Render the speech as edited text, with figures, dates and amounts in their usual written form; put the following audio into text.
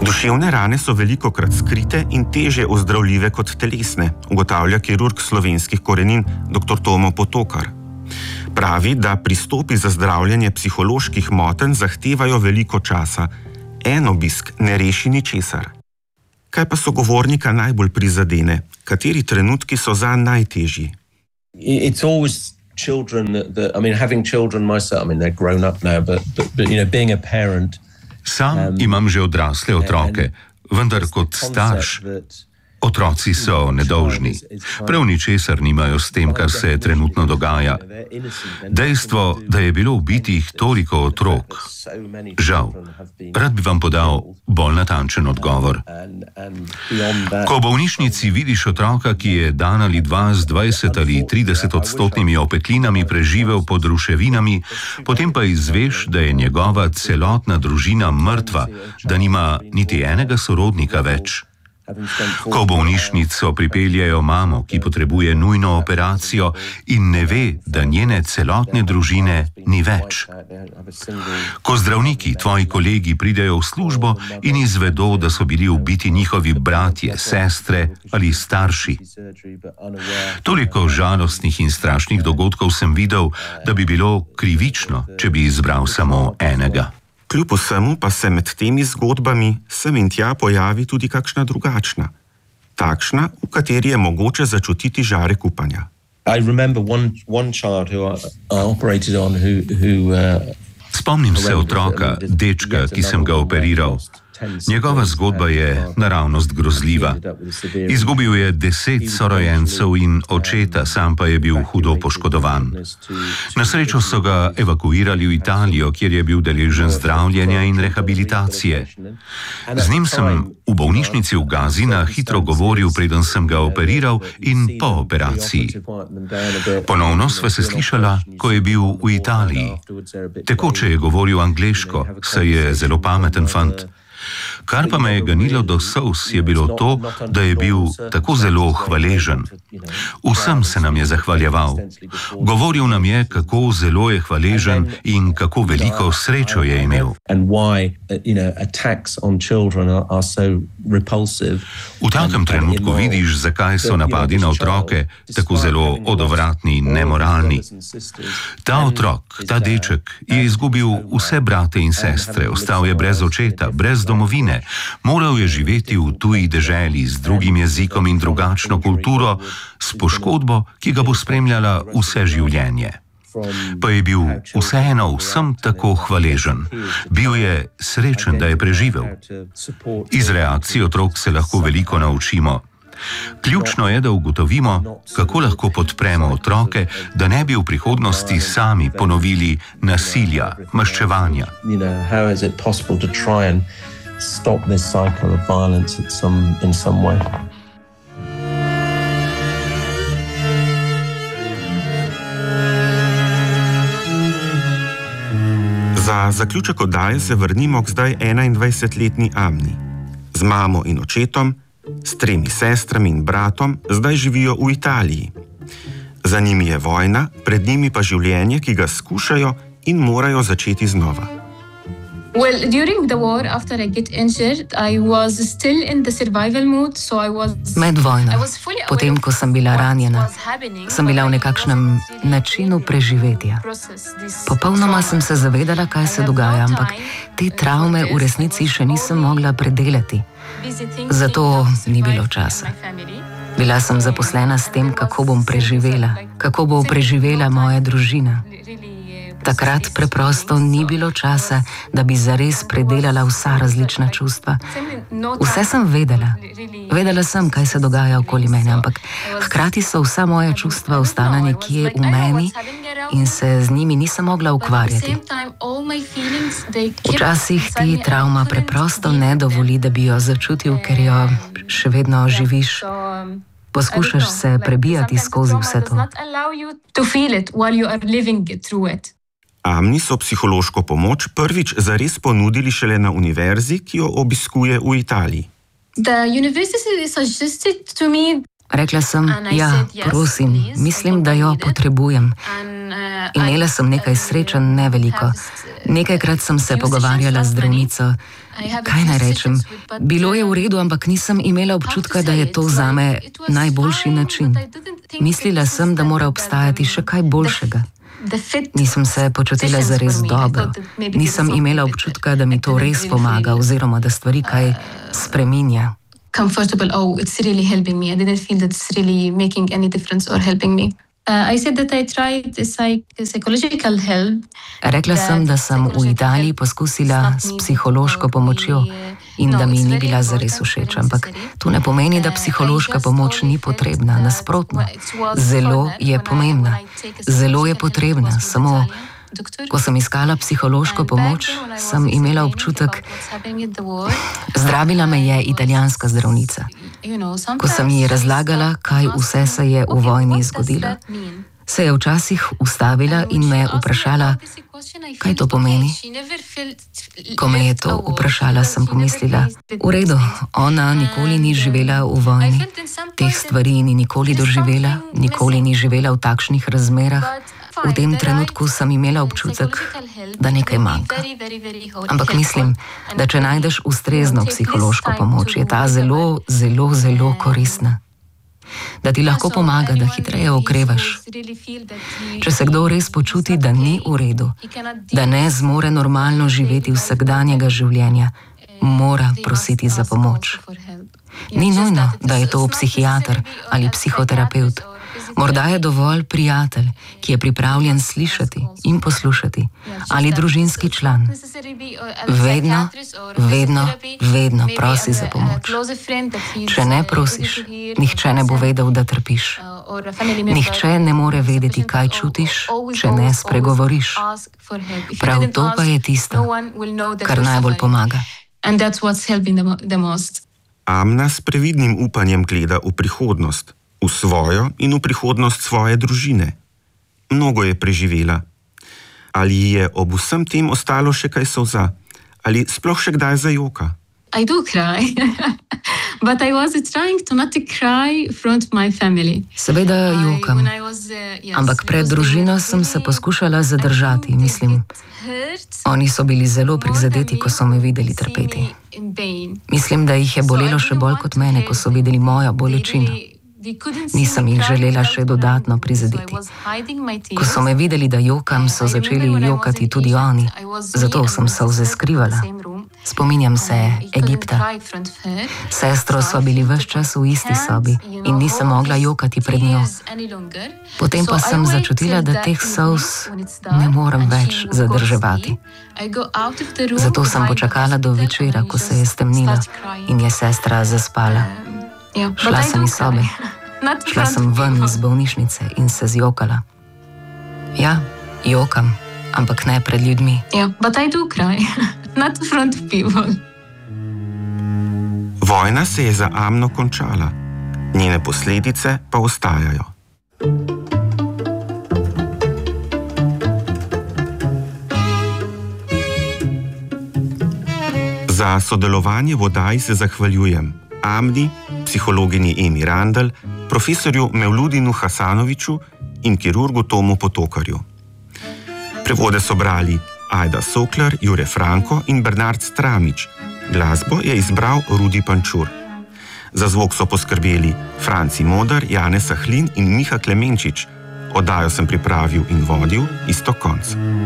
Duševne rane so velikokrat skrite in težje ozdravljive kot telesne, ugotavlja kirurg slovenskih korenin dr. Tomo Potokar. Pravi, da pristopi za zdravljenje psiholoških motenj zahtevajo veliko časa. En obisk ne reši ničesar. Kaj pa sogovornika najbolj prizadene? Kateri trenutki so zanj najtežji? It's always children that having children myself, they're grown up now, but being a parent. Sam imam že odrasle otroke, vendar kot starš. Otroci so nedolžni. Prav ničesar nimajo s tem, kar se trenutno dogaja. Dejstvo, da je bilo ubitih toliko otrok. Žal, rad bi vam podal bolj natančen odgovor. Ko v bolnišnici vidiš otroka, ki je dan ali dva z 20 ali 30% opeklinami preživel pod ruševinami, potem pa izveš, da je njegova celotna družina mrtva, da nima niti enega sorodnika več. Ko v bolnišnico pripeljejo mamo, ki potrebuje nujno operacijo in ne ve, da njene celotne družine ni več. Ko zdravniki, tvoji kolegi pridejo v službo in izvedo, da so bili ubiti njihovi bratje, sestre ali starši. Toliko žalostnih in strašnih dogodkov sem videl, da bi bilo krivično, če bi izbral samo enega. Kljub vsemu pa se med temi zgodbami sem in tja pojavi tudi kakšna drugačna. Takšna, v kateri je mogoče začutiti žarek upanja. Spomnim se otroka, dečka, ki sem ga operiral. Njegova zgodba je naravnost grozljiva. Izgubil je 10 sorojencev in očeta, sam pa je bil hudo poškodovan. Na srečo so ga evakuirali v Italijo, kjer je bil deležen zdravljenja in rehabilitacije. Z njim sem v bolnišnici v Gazi na hitro govoril, preden sem ga operiral in po operaciji. Ponovno sva se slišala, ko je bil v Italiji. Tekoče je govoril angleško, saj je zelo pameten fant. Kar pa me je ganilo do solz, je bilo to, da je bil tako zelo hvaležen. Vsem se nam je zahvaljeval. Govoril nam je, kako zelo je hvaležen in kako veliko srečo je imel. V takem trenutku vidiš, zakaj so napadi na otroke tako zelo odvratni in nemoralni. Ta otrok, ta deček je izgubil vse brate in sestre, ostal je brez očeta, brez domovine. Moral je živeti v tuji deželi z drugim jezikom in drugačno kulturo, s poškodbo, ki ga bo spremljala vse življenje. Pa je bil vseeno vsem tako hvaležen. Bil je srečen, da je preživel. Iz reakcij otrok se lahko veliko naučimo. Ključno je, da ugotovimo, kako lahko podpremo otroke, da ne bi v prihodnosti sami ponovili nasilja, maščevanja. Stop this cycle of violence in some way. Za zaključek oddaje se vrnimo k zdaj 21-letni Amni. Z mamo in očetom, s 3 sestrami in bratom zdaj živijo v Italiji. Za njimi je vojna, pred njimi pa življenje, ki ga skušajo in morajo začeti znova. Well, during the war, after I get injured, I was still in the survival mode, so I was... Med vojno, potem, ko sem bila ranjena, sem bila v nekakšnem načinu preživetja. Popolnoma sem se zavedala, kaj se dogaja, ampak te travme v resnici še nisem mogla predelati. Zato ni bilo časa. Bila sem zaposlena s tem, kako bom preživela, kako bo preživela moja družina. Takrat preprosto ni bilo časa, da bi zares predelala vsa različna čustva. Vse sem vedela. Vedela sem, kaj se dogaja okoli mene, ampak hkrati so vsa moja čustva ostala nekje v meni in se z njimi nisem mogla ukvarjati. Včasih ti travma preprosto ne dovoli, da bi jo začutil, ker jo še vedno živiš. Poskušaš se prebijati skozi vse to. Amni so psihološko pomoč prvič zares ponudili šele na univerzi, ki jo obiskuje v Italiji. Rekla sem, ja, prosim, mislim, da jo potrebujem. Imela sem nekaj srečanj, ne veliko. Nekajkrat sem se pogovarjala z zdravnico. Kaj naj rečem? Bilo je v redu, ampak nisem imela občutka, da je to zame najboljši način. Mislila sem, da mora obstajati še kaj boljšega. Nisem se počutila zares dobro. Nisem imela občutka, da mi to res pomaga oziroma da stvari kaj spreminja. Comfortable, oh, it's really helping me. I didn't feel that it's really making any difference or helping me. I said that I tried psychological help. Rekla sem, da sem v Italiji poskusila s psihološko pomočjo in da mi ni bila zares všeč, ampak to ne pomeni, da psihološka pomoč ni potrebna. Nasprotno, zelo je pomembna, zelo je potrebna. Samo ko sem iskala psihološko pomoč, sem imela občutek, zdravila me je italijanska zdravnica. Ko sem ji razlagala, kaj vse se je v vojni zgodilo, se je včasih ustavila in me vprašala, kaj to pomeni. Ko me je to vprašala, sem pomislila, v redu, ona nikoli ni živela v vojni, teh stvari ni nikoli doživela, nikoli ni živela v takšnih razmerah. V tem trenutku sem imela občutek, da nekaj manjka. Ampak mislim, da če najdeš ustrezno psihološko pomoč, je ta zelo, zelo, zelo koristna. Da ti lahko pomaga, da hitreje okrevaš. Če se kdo res počuti, da ni v redu, da ne zmore normalno živeti vsakdanjega življenja, mora prositi za pomoč. Ni nujno, da je to psihiater ali psihoterapevt. Morda je dovolj prijatelj, ki je pripravljen slišati in poslušati, ali družinski član. Vedno, vedno, vedno prosi za pomoč. Če ne prosiš, nihče ne bo vedel, da trpiš. Nihče ne more vedeti, kaj čutiš, če ne spregovoriš. Prav to pa je tisto, kar najbolj pomaga. Amna s previdnim upanjem gleda v prihodnost. V svojo in v prihodnost svoje družine. Mnogo je preživela. Ali ji je ob vsem tem ostalo še kaj solza? Ali sploh še kdaj zajoka? I do cry, but I was trying to not cry in front of my family. Seveda jokam, ampak pred družino sem se poskušala zadržati, mislim. Oni so bili zelo prizadeti, ko so me videli trpeti. Mislim, da jih je bolelo še bolj kot mene, ko so videli mojo bolečino. Nisem jih želela še dodatno prizadeti. Ko so me videli, da jokam, so začeli jokati tudi oni. Zato sem solze skrivala. Spominjam se Egipta. Sestro sva bili ves čas v isti sobi in nisem mogla jokati pred njo. Potem pa sem začutila, da teh solz ne morem več zadrževati. Zato sem počakala do večera, ko se je stemnilo in je sestra zaspala. Šla sem iz sobe. Šla sem ven iz bolnišnice in se zjokala. Ja, jokam, ampak ne pred ljudmi. But I do cry, not in front of people. Vojna se je za Amno končala, njene posledice pa ostajajo. Za sodelovanje v oddaji se zahvaljujem Amni, psihologinji Emi Randl, profesorju Mevludinu Hasanoviću in kirurgu Tomu Potokarju. Prevode so brali Ajda Sokler, Jure Franko in Bernard Stramič. Glasbo je izbral Rudi Pančur. Za zvok so poskrbeli Franci Modar, Janez Sahlin in Miha Klemenčič. Oddajo sem pripravil in vodil Iztok Konc.